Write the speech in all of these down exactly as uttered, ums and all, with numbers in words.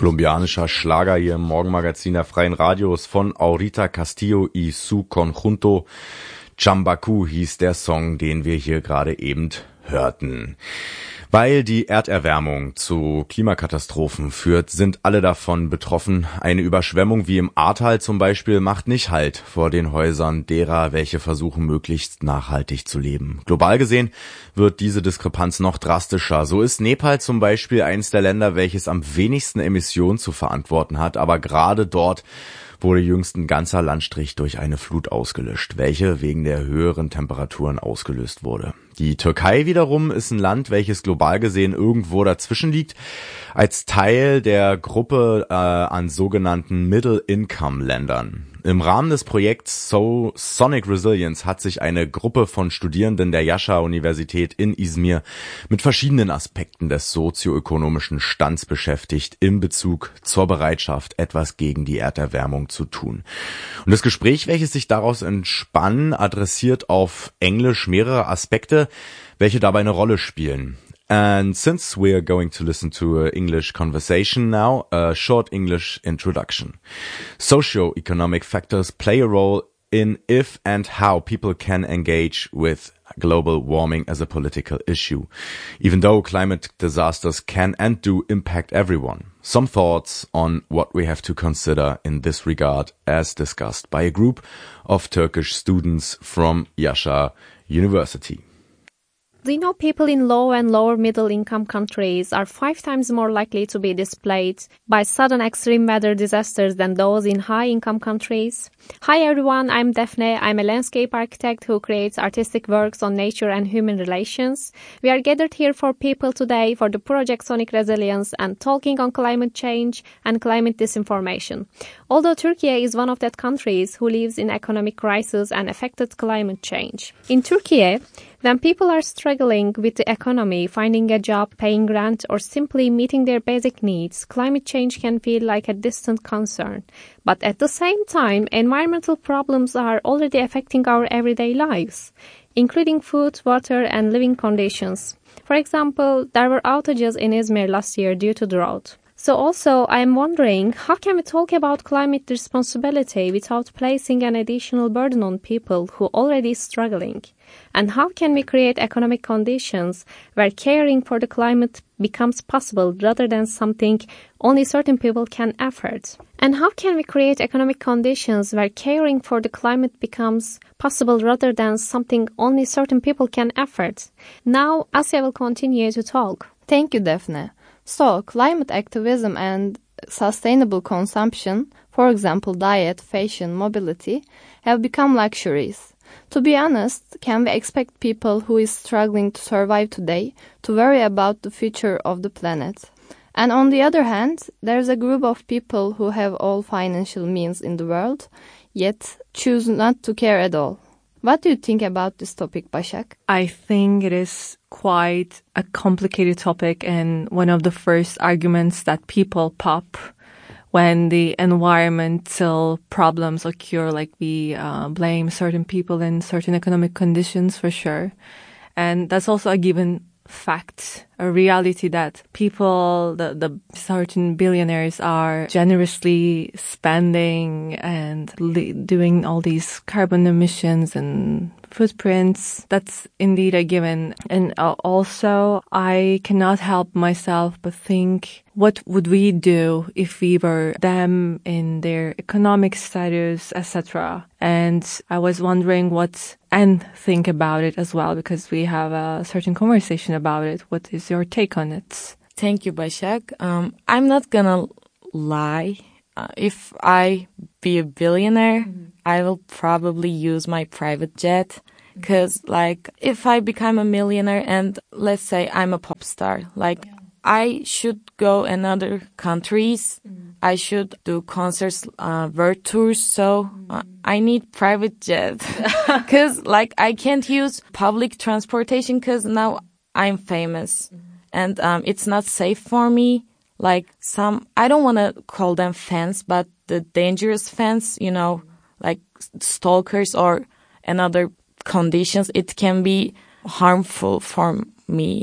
Kolumbianischer Schlager hier im Morgenmagazin der Freien Radios von Aurita Castillo y su Conjunto. Chambacu hieß der Song, den wir hier gerade eben hörten. Weil die Erderwärmung zu Klimakatastrophen führt, sind alle davon betroffen. Eine Überschwemmung wie im Ahrtal zum Beispiel macht nicht Halt vor den Häusern derer, welche versuchen, möglichst nachhaltig zu leben. Global gesehen wird diese Diskrepanz noch drastischer. So ist Nepal zum Beispiel eines der Länder, welches am wenigsten Emissionen zu verantworten hat, aber gerade dort wurde jüngst ein ganzer Landstrich durch eine Flut ausgelöscht, welche wegen der höheren Temperaturen ausgelöst wurde. Die Türkei wiederum ist ein Land, welches global gesehen irgendwo dazwischen liegt, als Teil der Gruppe äh, an sogenannten Middle-Income-Ländern. Im Rahmen des Projekts So Sonic Resilience hat sich eine Gruppe von Studierenden der Yasha-Universität in Izmir mit verschiedenen Aspekten des sozioökonomischen Stands beschäftigt in Bezug zur Bereitschaft, etwas gegen die Erderwärmung zu tun. Und das Gespräch, welches sich daraus entspann, adressiert auf Englisch mehrere Aspekte, welche dabei eine Rolle spielen. And since we are going to listen to an English conversation now, a short English introduction. Socio-economic factors play a role in if and how people can engage with global warming as a political issue, even though climate disasters can and do impact everyone. Some thoughts on what we have to consider in this regard as discussed by a group of Turkish students from Yasha University. Do you know people in low and lower middle income countries are five times more likely to be displaced by sudden extreme weather disasters than those in high income countries? Hi everyone, I'm Daphne. I'm a landscape architect who creates artistic works on nature and human relations. We are gathered here for people today for the Project Sonic Resilience and talking on climate change and climate disinformation. Although Turkey is one of that countries who lives in economic crisis and affected climate change. In Turkey, when people are struggling with the economy, finding a job, paying rent, or simply meeting their basic needs, climate change can feel like a distant concern. But at the same time, environmental problems are already affecting our everyday lives, including food, water, and living conditions. For example, there were outages in Izmir last year due to drought. So also, I'm wondering, how can we talk about climate responsibility without placing an additional burden on people who are already struggling? And how can we create economic conditions where caring for the climate becomes possible rather than something only certain people can afford? And how can we create economic conditions where caring for the climate becomes possible rather than something only certain people can afford? Now, Asya will continue to talk. Thank you, Daphne. So, climate activism and sustainable consumption, for example, diet, fashion, mobility, have become luxuries. To be honest, can we expect people who is struggling to survive today to worry about the future of the planet? And on the other hand, there's a group of people who have all financial means in the world, yet choose not to care at all. What do you think about this topic, Başak? I think it is quite a complicated topic and one of the first arguments that people pop when the environmental problems occur, like we uh, blame certain people in certain economic conditions for sure. And that's also a given fact, a reality that people, the, the certain billionaires are generously spending and li- doing all these carbon emissions and footprints. That's indeed a given. And uh, also, I cannot help myself but think, what would we do if we were them in their economic status, et cetera? And I was wondering what and think about it as well, because we have a certain conversation about it. What is your take on it? Thank you, Başak. Um, I'm not gonna lie. Uh, if I be a billionaire, mm-hmm. I will probably use my private jet. Because, like, if I become a millionaire and let's say I'm a pop star, like, yeah. I should go in other countries. Mm. I should do concerts, uh, world tours. So uh, I need private jet because like I can't use public transportation because now I'm famous mm. and um, it's not safe for me. Like some, I don't want to call them fans, but the dangerous fans, you know, like stalkers or another conditions, it can be harmful for me.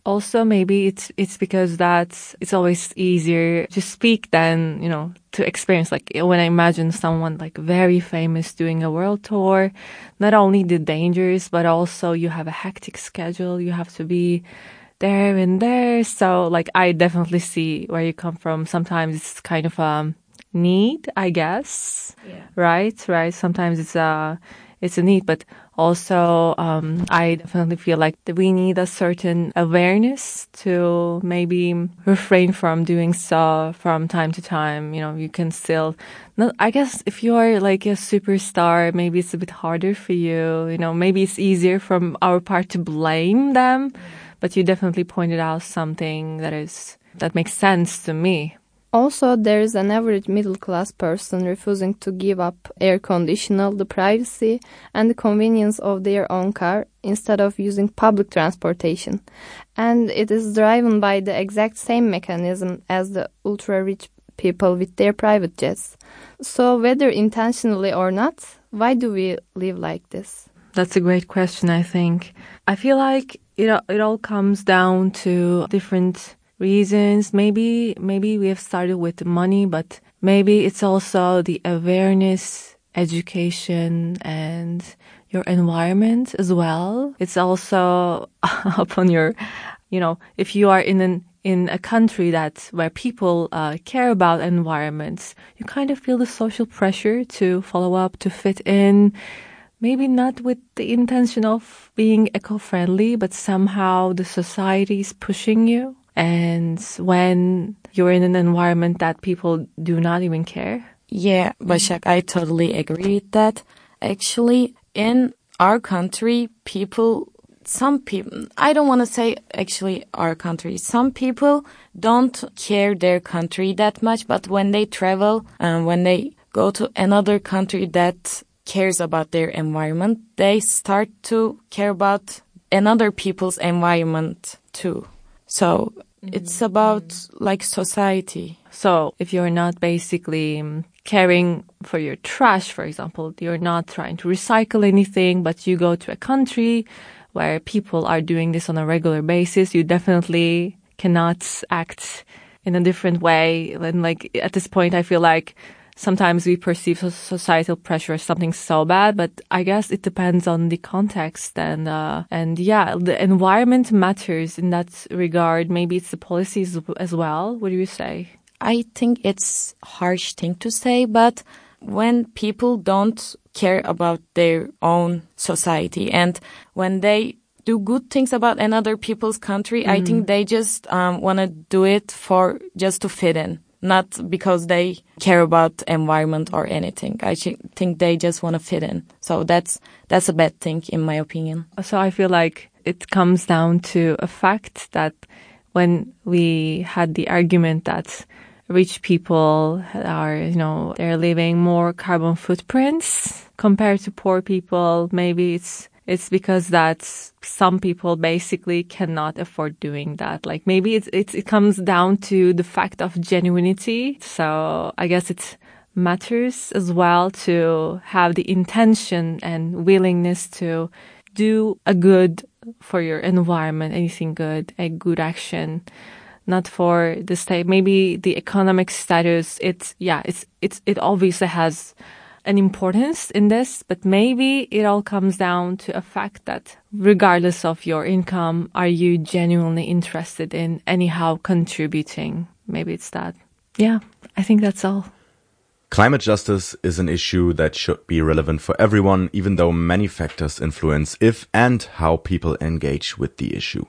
also maybe it's it's because that's it's always easier to speak than, you know, to experience. Like when I imagine someone like very famous doing a world tour, not only the dangers, but also you have a hectic schedule. You have to be there and there. So like I definitely see where you come from. Sometimes it's kind of a need, I guess. Yeah. Right, right. Sometimes it's a it's a need, but also um, I definitely feel like that we need a certain awareness to maybe refrain from doing so from time to time. You know, you can still, not, I guess if you're like a superstar, maybe it's a bit harder for you. You know, maybe it's easier from our part to blame them, but you definitely pointed out something that is, that makes sense to me. Also, there is an average middle-class person refusing to give up air conditioning, the privacy, and the convenience of their own car instead of using public transportation. And it is driven by the exact same mechanism as the ultra-rich people with their private jets. So, whether intentionally or not, why do we live like this? That's a great question, I think. I feel like it, it all comes down to different reasons. Maybe maybe we have started with money, but maybe it's also the awareness, education, and your environment as well. It's also upon your, you know, if you are in an in a country that where people uh, care about environments, you kind of feel the social pressure to follow up, to fit in. Maybe not with the intention of being eco-friendly, but somehow the society is pushing you. And when you're in an environment that people do not even care. Yeah, Başak, I totally agree with that. Actually, in our country, people, some people, I don't want to say actually our country, some people don't care their country that much, but when they travel, um, when they go to another country that cares about their environment, they start to care about another people's environment too. So it's about like society. So if you're not basically caring for your trash, for example, you're not trying to recycle anything, but you go to a country where people are doing this on a regular basis, you definitely cannot act in a different way. And like at this point, I feel like sometimes we perceive societal pressure as something so bad, but I guess it depends on the context and, uh, and yeah, the environment matters in that regard. Maybe it's the policies as well. What do you say? I think it's a harsh thing to say, but when people don't care about their own society and when they do good things about another people's country, mm. I think they just um, want to do it for just to fit in. Not because they care about environment or anything. I think they just want to fit in. So that's that's a bad thing in my opinion. So I feel like it comes down to a fact that when we had the argument that rich people are, you know, they're leaving more carbon footprints compared to poor people, maybe it's It's because that some people basically cannot afford doing that. Like maybe it's, it's, it comes down to the fact of genuinity. So I guess it matters as well to have the intention and willingness to do a good for your environment, anything good, a good action, not for the state. Maybe the economic status, it's, yeah, it's, it's, it obviously has an importance in this, but maybe it all comes down to a fact that regardless of your income, are you genuinely interested in anyhow contributing? Maybe it's that. Yeah, I think that's all. Climate justice is an issue that should be relevant for everyone, even though many factors influence if and how people engage with the issue.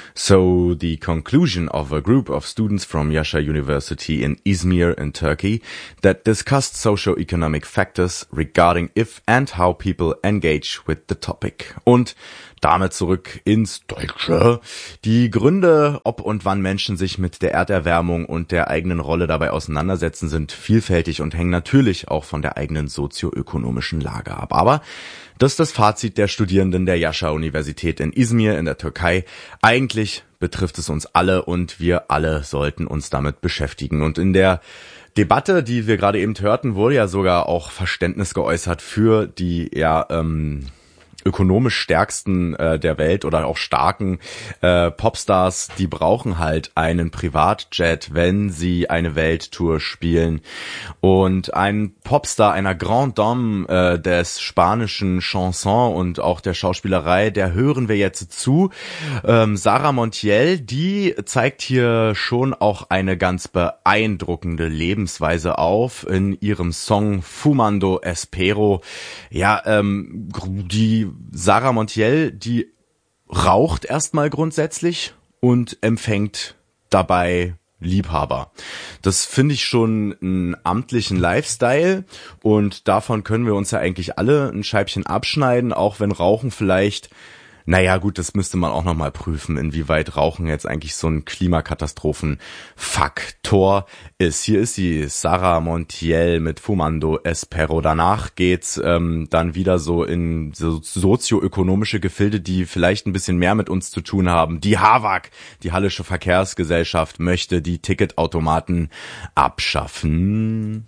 So the conclusion of a group of students from Yasha University in Izmir in Turkey that discussed socio-economic factors regarding if and how people engage with the topic. Und damit zurück ins Deutsche. Die Gründe, ob und wann Menschen sich mit der Erderwärmung und der eigenen Rolle dabei auseinandersetzen, sind vielfältig und hängen natürlich auch von der eigenen sozioökonomischen Lage ab. Aber das ist das Fazit der Studierenden der Yasha-Universität in Izmir in der Türkei. Eigentlich betrifft es uns alle und wir alle sollten uns damit beschäftigen. Und in der Debatte, die wir gerade eben hörten, wurde ja sogar auch Verständnis geäußert für die ja ähm, ökonomisch stärksten äh, der Welt oder auch starken äh, Popstars, die brauchen halt einen Privatjet, wenn sie eine Welttour spielen. Und ein Popstar, einer Grande Dame äh, des spanischen Chanson und auch der Schauspielerei, der hören wir jetzt zu. Ähm, Sara Montiel, die zeigt hier schon auch eine ganz beeindruckende Lebensweise auf in ihrem Song Fumando Espero. Ja, ähm, die Sara Montiel, die raucht erstmal grundsätzlich und empfängt dabei Liebhaber. Das finde ich schon einen amtlichen Lifestyle und davon können wir uns ja eigentlich alle ein Scheibchen abschneiden, auch wenn Rauchen vielleicht, naja gut, das müsste man auch nochmal prüfen, inwieweit Rauchen jetzt eigentlich so ein Klimakatastrophen-Faktor ist. Hier ist sie, Sara Montiel mit Fumando Espero. Danach geht's ähm, dann wieder so in so sozioökonomische Gefilde, die vielleicht ein bisschen mehr mit uns zu tun haben. Die HAWAG, die Hallische Verkehrsgesellschaft, möchte die Ticketautomaten abschaffen.